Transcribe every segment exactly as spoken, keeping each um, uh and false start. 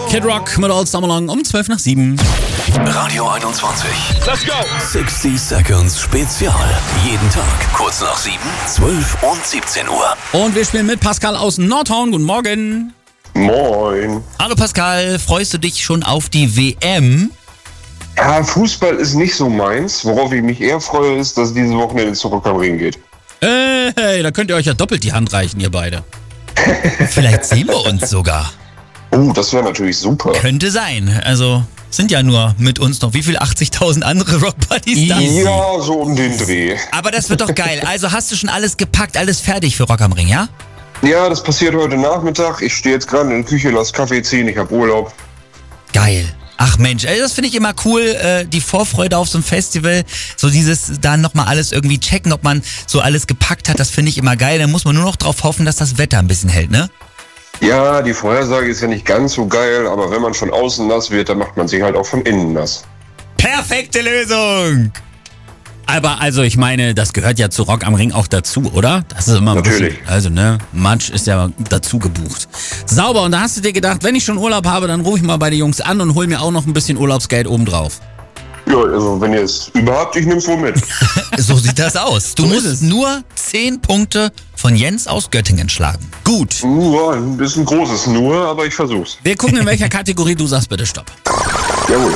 Kid Rock mit All Summer Long um zwölf nach sieben. Radio einundzwanzig. Let's go! sechzig Seconds Spezial. Jeden Tag kurz nach sieben, zwölf und siebzehn Uhr. Und wir spielen mit Pascal aus Nordhorn. Guten Morgen. Moin. Hallo Pascal, freust du dich schon auf die W M? Ja, Fußball ist nicht so meins. Worauf ich mich eher freue, ist, dass diese Wochenende zurück am Ring geht. Äh, hey, da könnt ihr euch ja doppelt die Hand reichen, ihr beide. Vielleicht sehen wir uns sogar. Oh, das wäre natürlich super. Könnte sein. Also sind ja nur mit uns noch wie viel? achtzigtausend andere Rock-Buddies da? Ja, so um den Dreh. Aber das wird doch geil. Also hast du schon alles gepackt, alles fertig für Rock am Ring, ja? Ja, das passiert heute Nachmittag. Ich stehe jetzt gerade in der Küche, lass Kaffee ziehen, ich habe Urlaub. Geil. Ach Mensch, ey, das finde ich immer cool, äh, die Vorfreude auf so ein Festival, so dieses dann nochmal alles irgendwie checken, ob man so alles gepackt hat, das finde ich immer geil. Dann muss man nur noch drauf hoffen, dass das Wetter ein bisschen hält, ne? Ja, die Vorhersage ist ja nicht ganz so geil, aber wenn man von außen nass wird, dann macht man sich halt auch von innen nass. Perfekte Lösung! Aber also ich meine, das gehört ja zu Rock am Ring auch dazu, oder? Das ist immer ein Natürlich. bisschen, also ne, Matsch ist ja dazu gebucht. Sauber, und da hast du dir gedacht, wenn ich schon Urlaub habe, dann rufe ich mal bei den Jungs an und hol mir auch noch ein bisschen Urlaubsgeld obendrauf. Ja, also wenn ihr es überhaupt, ich nehm's wohl mit. So sieht das aus. Du So ist musst es. nur zehn Punkte von Jens aus Göttingen schlagen. Gut. Nur, ist ein großes Nur, aber ich versuch's. Wir gucken, in welcher Kategorie du sagst bitte Stopp. Jawohl.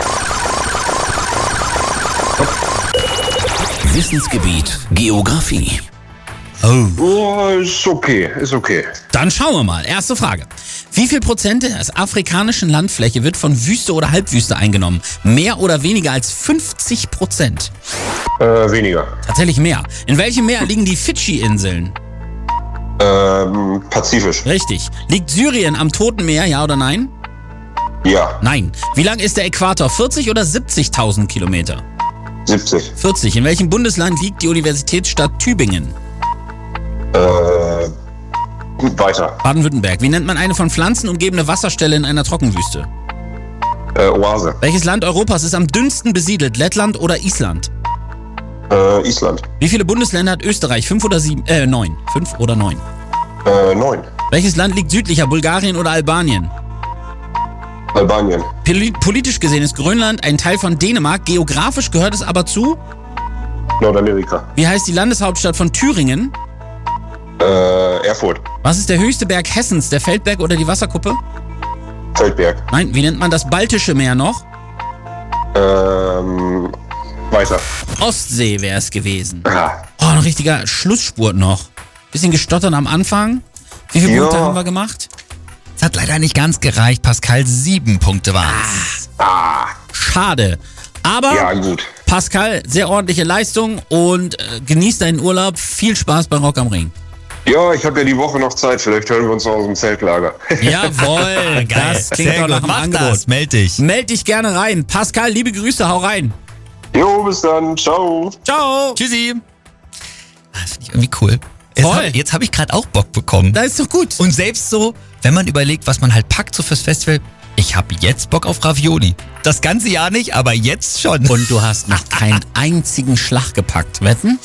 Wissensgebiet Geografie. Oh. Oh, ist okay, ist okay. Dann schauen wir mal. Erste Frage. Wie viel Prozent der afrikanischen Landfläche wird von Wüste oder Halbwüste eingenommen? Mehr oder weniger als fünfzig Prozent? Äh, weniger. Tatsächlich mehr. In welchem Meer liegen die Fidschi-Inseln? Ähm, Pazifisch. Richtig. Liegt Syrien am Toten Meer, ja oder nein? Ja, Nein. Wie lang ist der Äquator? vierzig oder siebzigtausend Kilometer? siebzig. vierzig. In welchem Bundesland liegt die Universitätsstadt Tübingen? Äh, gut, weiter. Baden-Württemberg. Wie nennt man eine von Pflanzen umgebene Wasserstelle in einer Trockenwüste? Äh, Oase. Welches Land Europas ist am dünnsten besiedelt? Lettland oder Island? Äh, Island. Wie viele Bundesländer hat Österreich? Fünf oder sieben? Äh, neun. Fünf oder neun. Äh, neun. Welches Land liegt südlicher? Bulgarien oder Albanien? Albanien. Poli- Politisch gesehen ist Grönland ein Teil von Dänemark. Geografisch gehört es aber zu? Nordamerika. Wie heißt die Landeshauptstadt von Thüringen? Äh, Erfurt. Was ist der höchste Berg Hessens? Der Feldberg oder die Wasserkuppe? Feldberg. Nein, wie nennt man das Baltische Meer noch? Ähm, weiter. Ostsee wäre es gewesen. Ah, Oh, ein richtiger Schlussspurt noch. Bisschen gestottert am Anfang. Wie viele Ja. Punkte haben wir gemacht? Es hat leider nicht ganz gereicht, Pascal. Sieben Punkte waren. ah, Schade. Aber ja, gut. Pascal, sehr ordentliche Leistung und äh, genieß deinen Urlaub. Viel Spaß bei Rock am Ring. Ja, ich habe ja die Woche noch Zeit. Vielleicht hören wir uns noch aus dem Zeltlager. Jawohl, das klingt Sehr doch nach gut. einem Mach Angebot. das, meld dich. Meld dich gerne rein. Pascal, liebe Grüße, hau rein. Jo, bis dann. Ciao. Ciao. Tschüssi. Das finde ich irgendwie cool. Jetzt Voll. hab, jetzt habe ich gerade auch Bock bekommen. Das ist doch gut. Und selbst so, wenn man überlegt, was man halt packt so fürs Festival, ich habe jetzt Bock auf Ravioli. Das ganze Jahr nicht, aber jetzt schon. Und du hast noch keinen einzigen Schlag gepackt. Wetten?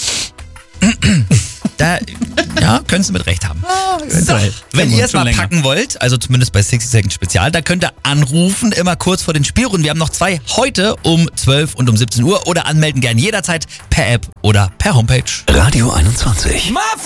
Da, ja, könntest du mit Recht haben. So, Wenn ihr es schon mal länger. packen wollt, also zumindest bei sechzig Seconds Spezial, da könnt ihr anrufen, immer kurz vor den Spielrunden. Wir haben noch zwei heute um zwölf und um siebzehn Uhr oder anmelden gern jederzeit per App oder per Homepage. Radio einundzwanzig.